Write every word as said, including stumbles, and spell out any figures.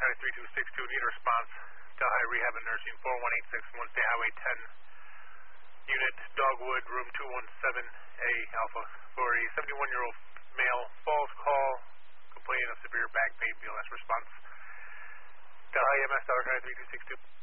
County three two six two, need a response. Delhi Rehab and Nursing, four one eight six one, State Highway ten, Unit Dogwood, room two one seven A Alpha, for a seventy-one-year-old male, falls call, complaining of severe back pain, B L S response. Delhi E M S, Delhi County three two six two.